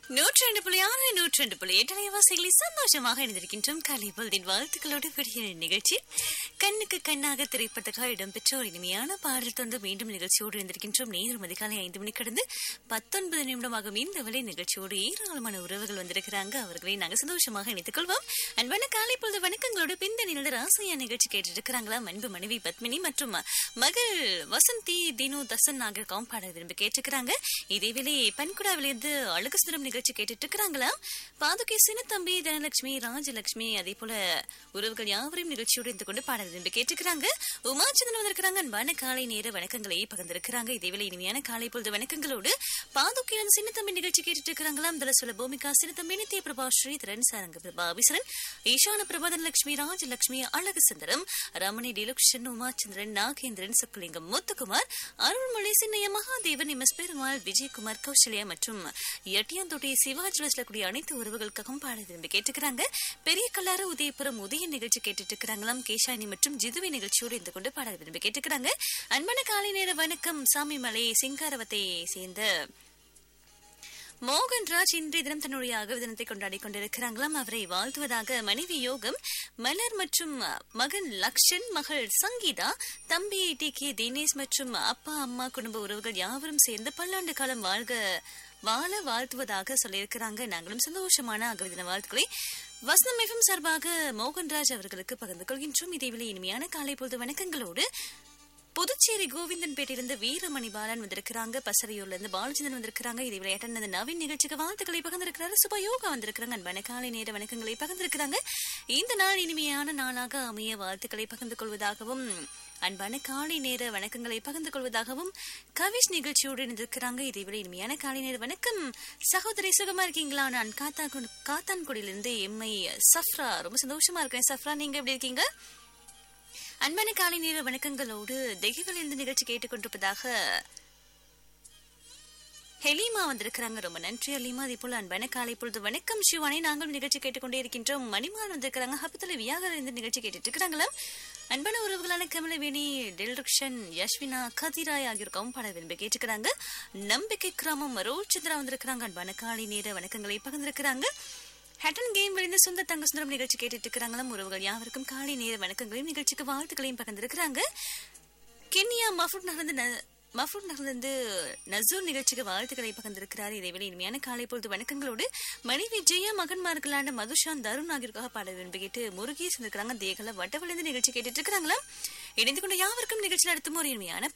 102.6 102.8 அலைவாசிகளில் சந்தோஷமாக இணைந்திருக்கின்றோம். கலைபொழுதின் வாழ்த்துக்களோடு விடிய நிகழ்ச்சி கண்ணுக்கு கண்ணாக திரைப்படத்துக்காக இடம்பெற்ற ஒரு இனிமையான பாடல் தொண்டு மீண்டும் நிகழ்ச்சியோடு இருந்திருக்கின்றோம். நேரம் அதிகாலை 5 மணி கடந்து 19 நிமிடமாகும் இந்த வேளை நிகழ்ச்சியோடு ஏராளமான உறவுகள் வந்திருக்கிறாங்க. அவர்களை நாங்கள் சந்தோஷமாக இணைத்துக் கொள்வோம். அன்பான காலை பொழுது வணக்கங்களோடு பிந்தணியில் ராசையா நிகழ்ச்சி கேட்டு இருக்கிறாங்களா? அன்பு மனைவி பத்மினி மற்றும் மகள் வசந்தி தினு தசன் நாகர்காவும் பாடல் விரும்பி கேட்டுக்கிறாங்க. இதேவேளை பன்குடாவிலிருந்து அழகு சுந்தரம் நிகழ்ச்சி கேட்டுட்டு இருக்கிறாங்களா? பாதுகை சின்னத்தம்பி தனலட்சுமி ராஜலட்சுமி அதே போல உறவுகள் யாவரையும் நிகழ்ச்சியோடு இருந்து கொண்டு பாடல் விரும்பி கேட்டுக்கிறாங்க. உமாச்சந்திரன் வந்திருக்கிறாங்க. அன்பான காலை நேர வணக்கங்களை பகிர்ந்திருக்கிறாங்க. இதேவேளை இனிமையான காலை பொழுது வணக்கங்களோடு பாதுகையின் சின்னத்தம்பி நிகழ்ச்சி கேட்டுட்டு இருக்கிறாங்களாம். தலசுல பூமிகா சின்னத்தம்பி நித்ய பிரபா ஸ்ரீதரன் சாரங்க பிரபா அபிசரன் ஈசான பிரபாதன் லட்சுமி ராஜலட்சுமி அழகு சுந்தரம் ரமணி டிலக்ஷன் உமாச்சந்திரன் நாகேந்திரன் சொக்கலிங்கம் முத்துக்குமார் அருள்மொழி சின்னைய மகாதேவன் எம் எஸ் பெருமாள் விஜயகுமார் கௌசல்யா மற்றும் எட்டியாந்தோட்டை சிவாஜில கூடிய அனைத்து உறவுகளுக்காகவும் பாட விரும்பி கேட்டுக்கிறாங்க. பெரிய கல்லாறு உதயபுரம் உதய நிகழ்ச்சி கேட்டுட்டு இருக்கிறாங்களாம். கேஷானி மற்றும் ஜிதுவை நிகழ்ச்சியோடு இருந்து கொண்டு பாட விரும்பி கேட்டுக்கிறாங்க. அன்பான காலை நேர வணக்கம். சாமிமலை சிங்காரவத்தை சேர்ந்த மோகன்ராஜ் இன்றைய தினம் தன்னுடைய அகவ தினத்தை கொண்டாடி கொண்டிருக்கிறாங்களாம். அவரை வாழ்த்துவதாக மனைவி யோகம் மலர் மற்றும் மகன் லக்ஷன் மகள் சங்கீதா தம்பி டி கே தினேஷ் மற்றும் அப்பா அம்மா குடும்ப உறவுகள் யாவரும் சேர்ந்து பல்லாண்டு காலம் வாழ வாழ்த்துவதாக சொல்லியிருக்கிறாங்க. நாங்களும் சந்தோஷமான அகவ தின வாழ்த்துக்களை வசனம் எஃப்எம் சார்பாக மோகன்ராஜ் அவர்களுக்கு பகிர்ந்து கொள்கின்றோம். இதேவேளை இனிமையான காலை பொழுது வணக்கங்களோடு புதுச்சேரி கோவிந்தன்பேட்டிலிருந்து வீரமணி பாலன் வந்திருக்கிறாங்க. பசறையூர்ல இருந்து பாலச்சந்திரன் வந்திருக்கிறாங்க. இதை விளையாட்டு நவீன் நிகழ்ச்சிக்கு வாழ்த்துக்களை பகிர்ந்திருக்கிறாரு. சுபயோகா வந்திருக்கிறாங்க. அன்பான காலை நேர வணக்கங்களை பகிர்ந்திருக்கிறாங்க. இந்த நாள் இனிமையான நாளாக அமைய வாழ்த்துக்களை பகிர்ந்து கொள்வதாகவும் அன்பான காலை நேர வணக்கங்களை பகிர்ந்து கொள்வதாகவும் கவிஷ் நிகழ்ச்சியோடு இருந்திருக்கிறாங்க. இதேவேளை இனிமையான காலை நேர வணக்கம் சகோதரி, சுகமா இருக்கீங்களா? நான் காத்தான்குடியிலிருந்து எம்ஐ சஃப்ரா. ரொம்ப சந்தோஷமா இருக்கேன் சஃப்ரா, நீங்க எப்படி இருக்கீங்க? அன்பான காலை நேர வணக்கங்களோடு தெய்வங்கள் இருந்து நிகழ்ச்சி கேட்டுக்கொண்டிருப்பதாக ஹெலிமா வந்திருக்கிறாங்க. ரொம்ப நன்றி அலிமா. அதே போல அன்பான காலை பொழுது வணக்கம் சிவானி, நாங்களும் நிகழ்ச்சி கேட்டுக்கொண்டே இருக்கின்றோம். மணிமால் வந்திருக்கிறாங்க. ஹப்பத்துல வியாகர் இருந்து நிகழ்ச்சி கேட்டுட்டு இருக்கிறாங்களா? அன்பான உறவுகளான கமலவேணி டெல்ரக்ஷன் யஸ்வினா கதிராய் ஆகியோருக்காவும் பாட விரும்பி கேட்டுக்கிறாங்க. நம்பிக்கை கிராமம் ரோல்சந்திரா வந்திருக்கிறாங்க. அன்பான காலை நேர வணக்கங்களை பகிர்ந்திருக்கிறாங்க. ஹட்டன் கேம் விழுந்து சொந்த தங்க சுந்தரம் நிகழ்ச்சி கேட்டுட்டு இருக்கிறாங்களாம். உறவுகள் யாவருக்கும் காலை நேர வணக்கங்களையும் நிகழ்ச்சிக்கு வாழ்த்துக்களையும் பகிர்ந்திருக்கிறாங்க. கென்யா மஃபூட் நகர்ந்து நசூர் நிகழ்ச்சிக்கு வாழ்த்துக்களை பகிர்ந்திருக்கிறார். இதேவேளை இனிமையான காலை பொழுது வணக்கங்களோடு மனைவி ஜெயா மகன்மார்களான மதுஷான் தருண் ஆகியோருக்காக பாட விரும்பி கேட்டு முருகேஷ் இருக்கிறாங்க. தேகல வட்டவழிந்து நிகழ்ச்சி கேட்டுட்டு இருக்கிறாங்களா? இணைந்து கொண்ட யாவருக்கும் நிகழ்ச்சியில் அடுத்தும் ஒரு இனிமையான